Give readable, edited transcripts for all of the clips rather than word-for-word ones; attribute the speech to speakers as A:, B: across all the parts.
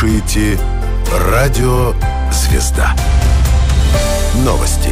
A: слушаете радио «Звезда». Новости.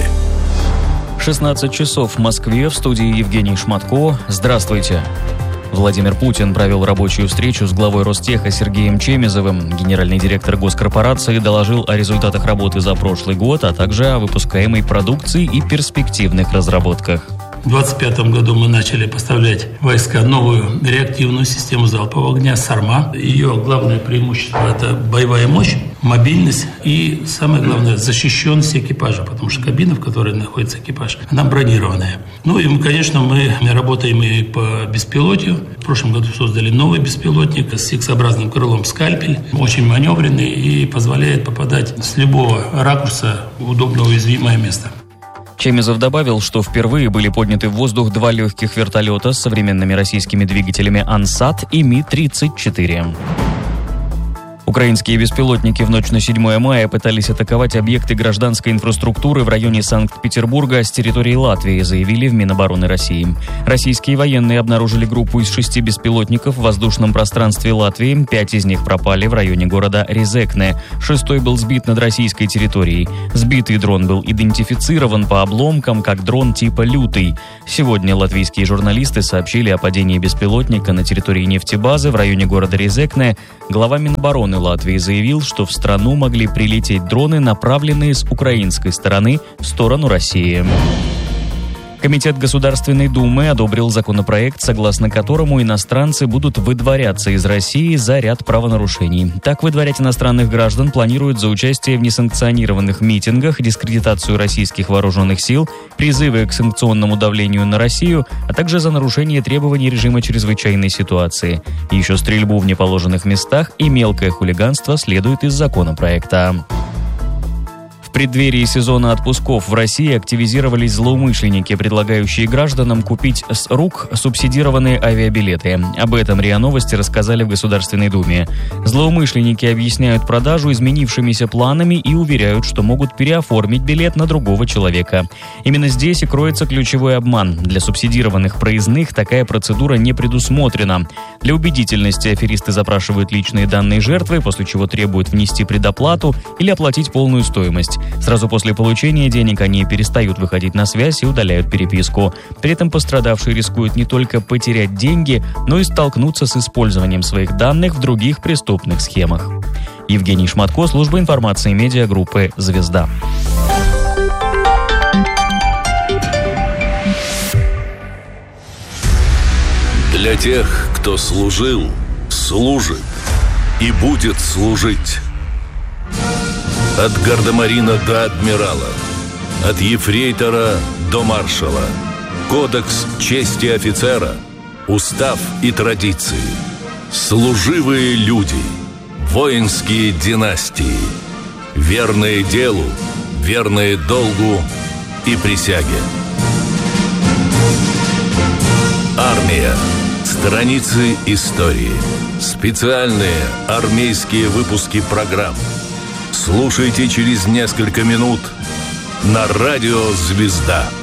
B: 16 часов в Москве, в студии Евгений Шматко. Здравствуйте. Владимир Путин провел рабочую встречу с главой Ростеха Сергеем Чемизовым. Генеральный директор госкорпорации доложил о результатах работы за прошлый год, а также о выпускаемой продукции и перспективных разработках.
C: В 2025 году мы начали поставлять в войска новую реактивную систему залпового огня «Сарма». Ее главное преимущество – это боевая мощь, мобильность и, самое главное, защищенность экипажа, потому что кабина, в которой находится экипаж, она бронированная. Ну и, конечно, мы работаем и по беспилотию. В прошлом году создали новый беспилотник с X-образным крылом «Скальпель». Очень маневренный и позволяет попадать с любого ракурса в удобно уязвимое место.
B: Чемизов добавил, что впервые были подняты в воздух 2 легких вертолета с современными российскими двигателями «Ансат» и Ми-34. Украинские беспилотники в ночь на 7 мая пытались атаковать объекты гражданской инфраструктуры в районе Санкт-Петербурга с территории Латвии, заявили в Минобороны России. Российские военные обнаружили группу из 6 беспилотников в воздушном пространстве Латвии. 5 из них пропали в районе города Резекне. 6-й был сбит над российской территорией. Сбитый дрон был идентифицирован по обломкам как дрон типа «Лютый». Сегодня латвийские журналисты сообщили о падении беспилотника на территории нефтебазы в районе города Резекне. Глава Минобороны Латвии заявил, что в страну могли прилететь дроны, направленные с украинской стороны в сторону России. Комитет Государственной Думы одобрил законопроект, согласно которому иностранцы будут выдворяться из России за ряд правонарушений. Так, выдворять иностранных граждан планируют за участие в несанкционированных митингах, дискредитацию российских вооруженных сил, призывы к санкционному давлению на Россию, а также за нарушение требований режима чрезвычайной ситуации. Еще стрельбу в неположенных местах и мелкое хулиганство следует из законопроекта. В преддверии сезона отпусков в России активизировались злоумышленники, предлагающие гражданам купить с рук субсидированные авиабилеты. Об этом РИА Новости рассказали в Государственной Думе. Злоумышленники объясняют продажу изменившимися планами и уверяют, что могут переоформить билет на другого человека. Именно здесь и кроется ключевой обман. Для субсидированных проездных такая процедура не предусмотрена. Для убедительности аферисты запрашивают личные данные жертвы, после чего требуют внести предоплату или оплатить полную стоимость. Сразу после получения денег они перестают выходить на связь и удаляют переписку. При этом пострадавшие рискуют не только потерять деньги, но и столкнуться с использованием своих данных в других преступных схемах. Евгений Шматко, служба информации медиагруппы «Звезда».
D: Для тех, кто служил, служит и будет служить. От гардемарина до адмирала, от ефрейтора до маршала. Кодекс чести офицера, устав и традиции. Служивые люди, воинские династии. Верные делу, верные долгу и присяге. Армия. Страницы истории. Специальные армейские выпуски программ. Слушайте через несколько минут на радио «Звезда».